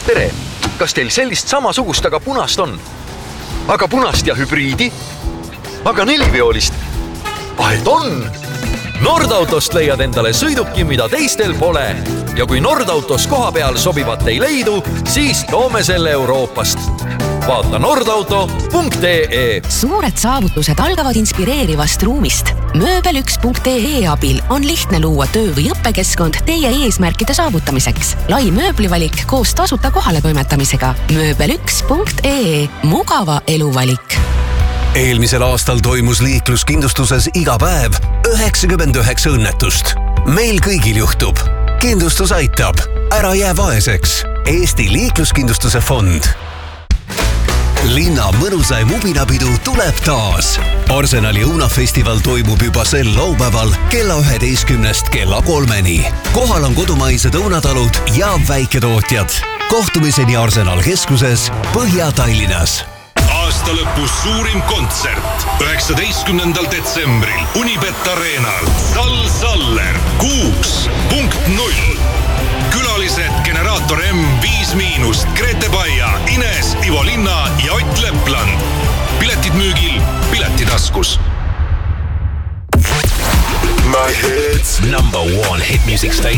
Tere! Kas teil sellist samasugust, aga punast on? Aga punast ja hübriidi? Aga neliveolist? Et on! Nordautost leiad endale sõiduki, mida teistel pole. Ja kui Nordautos koha peal sobivat ei leidu, siis toome selle Euroopast. Vaata nordauto.ee. Suured saavutused algavad inspireerivast ruumist. Mööbel1.ee abil on lihtne luua töö- või õppekeskkond teie eesmärkide saavutamiseks. Lai mööblivalik koos tasuta kohale toimetamisega. Mööbel1.ee. Mugava eluvalik. Eelmisel aastal toimus liikluskindlustuses iga päev 99 õnnetust. Meil kõigil juhtub. Kindlustus aitab. Ära jää vaeseks. Eesti liikluskindlustuse fond. Linna mõnusaim ubinapidu tuleb taas. Arsenali õunafestival toimub juba sel laupäeval kella 11 kella 3. Kohal on kodumaised õunatalud ja väiketootjad. Kohtumiseni Arsenal keskuses Põhja-Tallinnas. Aasta lõpus suurim kontsert 19. detsembril Unibet Arenal. Sall Saller 6.0. Külalised Generaator M, 5-, Grete Baia, Ines, Ivo Linna ja Ott Lepland. Piletid müügil Piletitaskus. My hits. Number 1 hit music station.